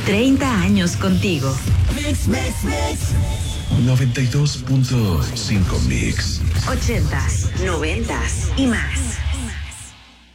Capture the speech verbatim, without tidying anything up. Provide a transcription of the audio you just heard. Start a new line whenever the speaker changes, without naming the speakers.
treinta años contigo.
Mix, mix, mix.
noventa y dos punto cinco Mix.
ochentas, noventas y más.